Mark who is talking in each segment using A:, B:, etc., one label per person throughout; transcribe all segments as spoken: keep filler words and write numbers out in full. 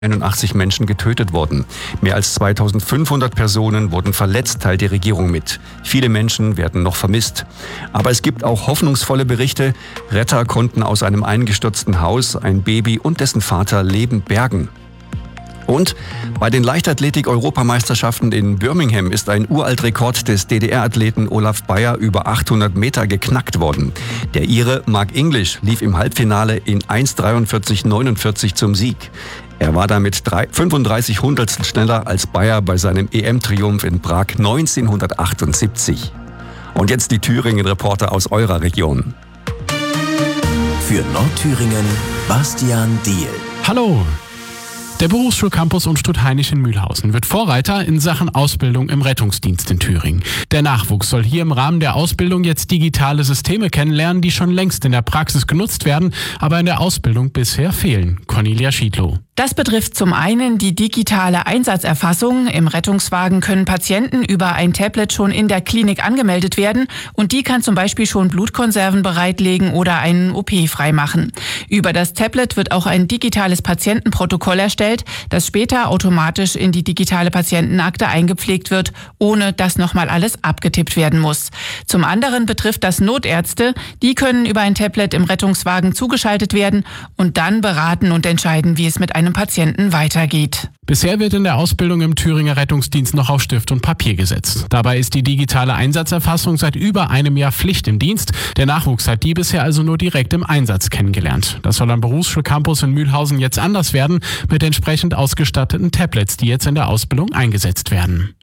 A: einundachtzig Menschen getötet worden. Mehr als zweitausendfünfhundert Personen wurden verletzt, teilt die Regierung mit. Viele Menschen werden noch vermisst. Aber es gibt auch hoffnungsvolle Berichte. Retter konnten aus einem eingestürzten Haus ein Baby und dessen Vater lebend bergen. Und bei den Leichtathletik-Europameisterschaften in Birmingham ist ein Uraltrekord des D D R-Athleten Olaf Beyer über achthundert Meter geknackt worden. Der Ire Mark English lief im Halbfinale in eins dreiundvierzig neunundvierzig zum Sieg. Er war damit fünfunddreißig Hundertstel schneller als Beyer bei seinem E M-Triumph in Prag neunzehnhundertachtundsiebzig. Und jetzt die Thüringen-Reporter aus eurer Region.
B: Für Nordthüringen Bastian Diehl.
C: Hallo! Der Berufsschulcampus Unstrut-Hainisch in Mühlhausen wird Vorreiter in Sachen Ausbildung im Rettungsdienst in Thüringen. Der Nachwuchs soll hier im Rahmen der Ausbildung jetzt digitale Systeme kennenlernen, die schon längst in der Praxis genutzt werden, aber in der Ausbildung bisher fehlen. Cornelia Schiedlow.
D: Das betrifft zum einen die digitale Einsatzerfassung. Im Rettungswagen können Patienten über ein Tablet schon in der Klinik angemeldet werden und die kann zum Beispiel schon Blutkonserven bereitlegen oder einen O P freimachen. Über das Tablet wird auch ein digitales Patientenprotokoll erstellt, das später automatisch in die digitale Patientenakte eingepflegt wird, ohne dass nochmal alles abgetippt werden muss. Zum anderen betrifft das Notärzte. Die können über ein Tablet im Rettungswagen zugeschaltet werden und dann beraten und entscheiden, wie es mit einem Patienten weitergeht.
C: Bisher wird in der Ausbildung im Thüringer Rettungsdienst noch auf Stift und Papier gesetzt. Dabei ist die digitale Einsatzerfassung seit über einem Jahr Pflicht im Dienst. Der Nachwuchs hat die bisher also nur direkt im Einsatz kennengelernt. Das soll am Berufsschulcampus in Mühlhausen jetzt anders werden, mit entsprechend ausgestatteten Tablets, die jetzt in der Ausbildung eingesetzt werden.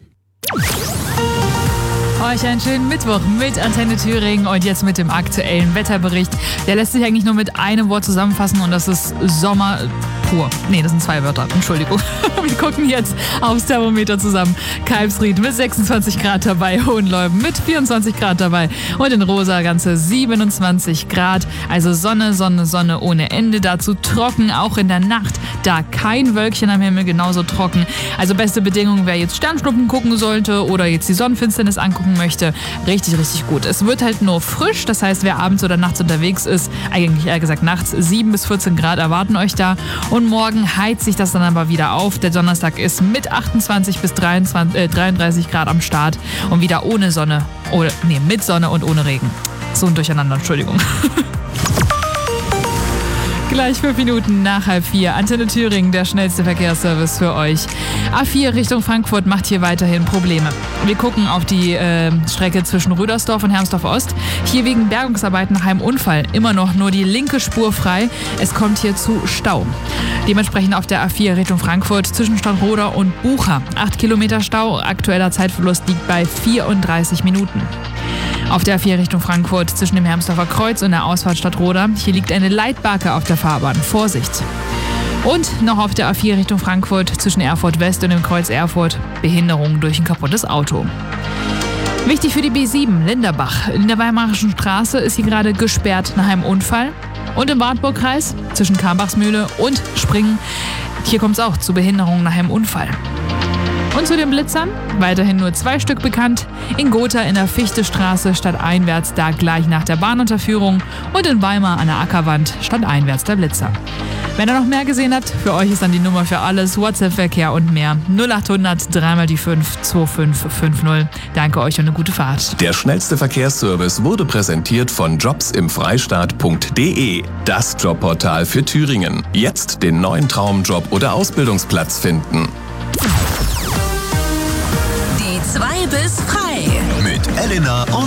E: Euch einen schönen Mittwoch mit Antenne Thüringen und jetzt mit dem aktuellen Wetterbericht. Der lässt sich eigentlich nur mit einem Wort zusammenfassen und das ist Sommer pur. Nee, das sind zwei Wörter. Entschuldigung. Wir gucken jetzt aufs Thermometer zusammen. Kalbsried mit sechsundzwanzig Grad dabei, Hohenleuben mit vierundzwanzig Grad dabei und in Rosa ganze siebenundzwanzig Grad. Also Sonne, Sonne, Sonne ohne Ende. Dazu trocken, auch in der Nacht. Da kein Wölkchen am Himmel, genauso trocken. Also beste Bedingungen, wer jetzt Sternschnuppen gucken sollte oder jetzt die Sonnenfinsternis angucken möchte. Richtig, richtig gut. Es wird halt nur frisch, das heißt, wer abends oder nachts unterwegs ist, eigentlich eher gesagt nachts, sieben bis vierzehn Grad erwarten euch da. Und morgen heizt sich das dann aber wieder auf. Der Donnerstag ist mit achtundzwanzig bis dreiundzwanzig, äh, dreiunddreißig Grad am Start und wieder ohne Sonne, oder nee, mit Sonne und ohne Regen. So ein Durcheinander, Entschuldigung. Gleich fünf Minuten nach halb vier. Antenne Thüringen, der schnellste Verkehrsservice für euch. A vier Richtung Frankfurt macht hier weiterhin Probleme. Wir gucken auf die äh, Strecke zwischen Rüdersdorf und Hermsdorf-Ost. Hier wegen Bergungsarbeiten nach einem Unfall immer noch nur die linke Spur frei. Es kommt hier zu Stau. Dementsprechend auf der A vier Richtung Frankfurt zwischen Stadtroda und Bucha. Acht Kilometer Stau. Aktueller Zeitverlust liegt bei vierunddreißig Minuten. Auf der A vier Richtung Frankfurt zwischen dem Hermsdorfer Kreuz und der Ausfahrt Stadtroda. Hier liegt eine Leitbarke auf der Fahrbahn. Vorsicht! Und noch auf der A vier Richtung Frankfurt zwischen Erfurt West und dem Kreuz Erfurt. Behinderung durch ein kaputtes Auto. Wichtig für die B sieben, Linderbach. In der Weimarischen Straße ist sie gerade gesperrt nach einem Unfall. Und im Wartburgkreis zwischen Kambachsmühle und Springen. Hier kommt es auch zu Behinderung nach einem Unfall. Und zu den Blitzern, weiterhin nur zwei Stück bekannt. In Gotha in der Fichtestraße stadteinwärts, da gleich nach der Bahnunterführung. Und in Weimar an der Ackerwand stadteinwärts der Blitzer. Wenn ihr noch mehr gesehen habt, für euch ist dann die Nummer für alles, WhatsApp-Verkehr und mehr. null achthundert drei mal die fünf zwei fünf fünf null. Danke euch und eine gute Fahrt.
B: Der schnellste Verkehrsservice wurde präsentiert von jobs im freistaat punkt de. Das Jobportal für Thüringen. Jetzt den neuen Traumjob oder Ausbildungsplatz finden.
F: Die zwei bis frei.
B: Mit Elena und